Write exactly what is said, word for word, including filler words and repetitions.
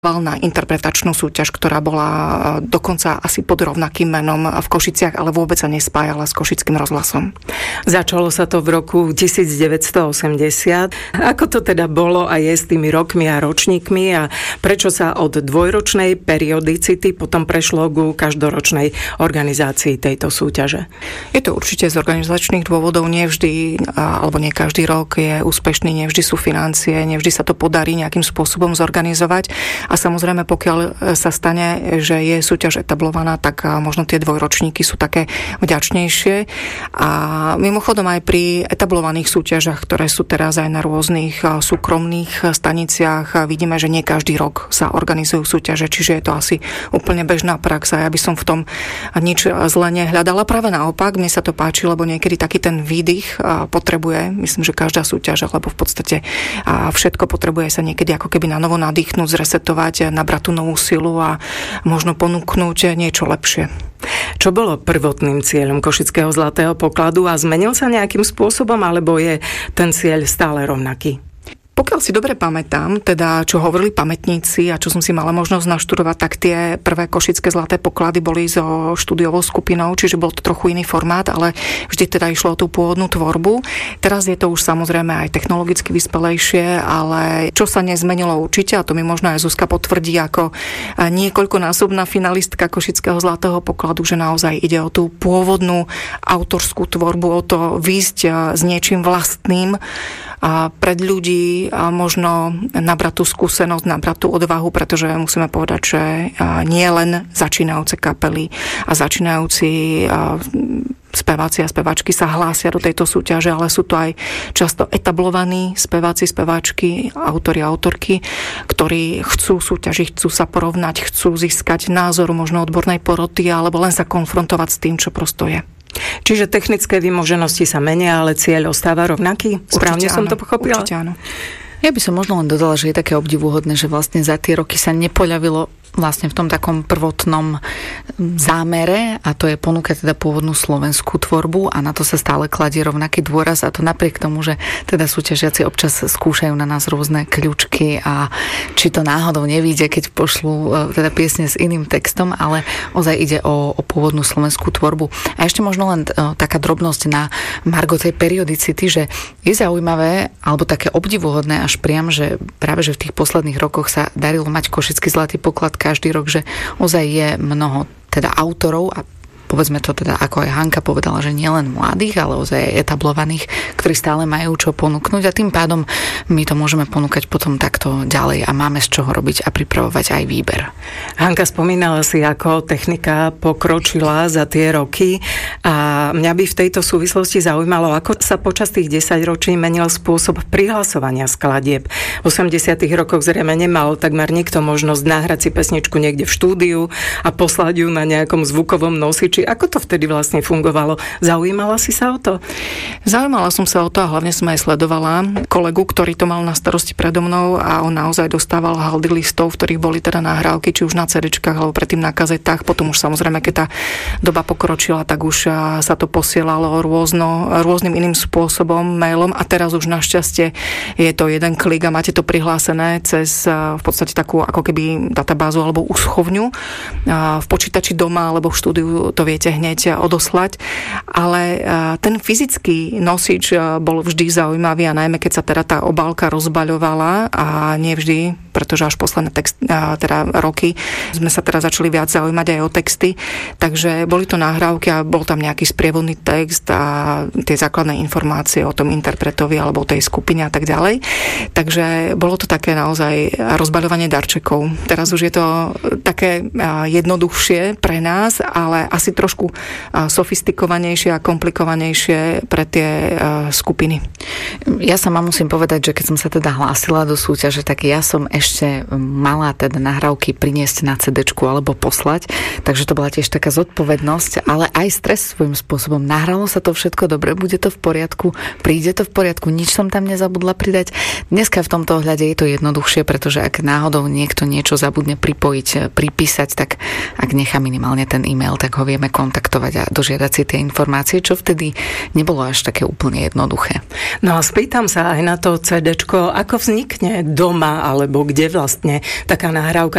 na interpretačnú súťaž, ktorá bola dokonca asi pod rovnakým menom v Košiciach, ale vôbec sa nespájala s Košickým rozhlasom. Začalo sa to v roku devätnásťstoosemdesiat. Ako to teda bolo a je s tými rokmi a ročníkmi a prečo sa od dvojročnej periodicity potom prešlo ku každoročnej organizácii tejto súťaže? Je to určite z organizačných dôvodov, nie vždy, alebo nie každý rok je úspešný, nie vždy sú financie, nie vždy sa to podarí nejakým spôsobom zorganizovať. A samozrejme, pokiaľ sa stane, že je súťaž etablovaná, tak možno tie dvojročníky sú také vďačnejšie. A mimochodom aj pri etablovaných súťažach, ktoré sú teraz aj na rôznych súkromných staniciach, vidíme, že nie každý rok sa organizujú súťaže, čiže je to asi úplne bežná prax a ja by som v tom nič zle nehľadala. Práve naopak, mne sa to páči, lebo niekedy taký ten výdych potrebuje, myslím, že každá súťaž, lebo v podstate všetko potrebuje sa niekedy ako keby na novo nadýchnúť, zresetovať, nabrať tú novú silu a možno ponúknuť niečo lepšie. Čo bolo prvotným cieľom Košického zlatého pokladu a zmenil sa nejakým spôsobom, alebo je ten cieľ stále rovnaký? Pokiaľ si dobre pamätám, teda čo hovorili pamätníci a čo som si mala možnosť naštudovať, tak tie prvé Košické zlaté poklady boli so štúdiovou skupinou, čiže bol to trochu iný formát, ale vždy teda išlo o tú pôvodnú tvorbu. Teraz je to už samozrejme aj technologicky vyspelejšie, ale čo sa nezmenilo určite, a to mi možno aj Zuzka potvrdí ako niekoľkonásobná finalistka Košického zlatého pokladu, že naozaj ide o tú pôvodnú autorskú tvorbu, o to výjsť s niečím vlastným a pred ľudí a možno nabrať tú skúsenosť, nabrať tú odvahu, pretože musíme povedať, že nie len začínajúce kapely a začínajúci speváci a speváčky sa hlásia do tejto súťaže, ale sú to aj často etablovaní speváci, speváčky, autori a autorky, ktorí chcú súťažiť, chcú sa porovnať, chcú získať názor možno odbornej poroty alebo len sa konfrontovať s tým, čo prosto je. Čiže technické vymoženosti sa menia, ale cieľ ostáva rovnaký? Správne som to pochopila? Určite áno. Ja by som možno len dodala, že je také obdivuhodné, že vlastne za tie roky sa nepoľavilo vlastne v tom takom prvotnom zámere, a to je ponúkať teda pôvodnú slovenskú tvorbu a na to sa stále kladie rovnaký dôraz, a to napriek tomu, že teda súťažiaci občas skúšajú na nás rôzne kľúčky a či to náhodou nevíde, keď pošlú teda piesne s iným textom, ale ozaj ide o, o pôvodnú slovenskú tvorbu. A ešte možno len o, taká drobnosť na margo tej periodicity, že je zaujímavé, alebo také obdivuhodné až priam, že práve že v tých posledných rokoch sa darilo mať Košický zlatý poklad každý rok, že ozaj je mnoho teda autorov a povedzme to teda, ako aj Hanka povedala, že nielen mladých, ale ozaj aj etablovaných, ktorí stále majú čo ponúknuť a tým pádom my to môžeme ponúkať potom takto ďalej a máme z čoho robiť a pripravovať aj výber. Hanka, spomínala si, ako technika pokročila za tie roky a mňa by v tejto súvislosti zaujímalo, ako sa počas tých desaťročí menil spôsob prihlasovania skladieb. V osemdesiatych rokoch zrejme nemal takmer nikto možnosť nahrať si pesničku niekde v štúdiu a poslať ju na nejakom zvukovom nosiči. Ako to vtedy vlastne fungovalo? Zaujímala si sa o to? Zaujímala som sa o to a hlavne som aj sledovala kolegu, ktorý to mal na starosti predo mnou a on naozaj dostával haldy listov, v ktorých boli teda nahrávky, či už na cédečkách alebo predtým na kazetách. Potom už samozrejme, keď tá doba pokročila, tak už sa to posielalo rôzno, rôznym iným spôsobom, mailom a teraz už našťastie je to jeden klik a máte to prihlásené cez v podstate takú ako keby databázu alebo uschovňu v počítači doma alebo v štúdiu to viete hneď odoslať, ale ten fyzický nosič bol vždy zaujímavý a najmä keď sa teda tá obálka rozbaľovala a nie vždy, pretože až posledné text, teda roky sme sa teda začali viac zaujímať aj o texty, takže boli to nahrávky a bol tam nejaký sprievodný text a tie základné informácie o tom interpretovi alebo o tej skupine a tak ďalej. Takže bolo to také naozaj rozbaľovanie darčekov. Teraz už je to také jednoduchšie pre nás, ale asi trošku sofistikovanejšie a komplikovanejšie pre tie skupiny. Ja sama musím povedať, že keď som sa teda hlásila do súťaže, tak ja som ešte mala teda nahrávky priniesť na cédečku alebo poslať, takže to bola tiež taká zodpovednosť, ale aj stres svojím spôsobom. Nahralo sa to všetko dobre, bude to v poriadku, príde to v poriadku, nič som tam nezabudla pridať. Dneska v tomto ohľade je to jednoduchšie, pretože ak náhodou niekto niečo zabudne pripojiť, pripísať, tak ak nechá minimálne ten e-mail, tak ho vieme kontaktovať a dožiadať si tie informácie, čo vtedy nebolo až také úplne jednoduché. No a spýtam sa aj na to cédečko, ako vznikne doma, alebo kde vlastne taká nahrávka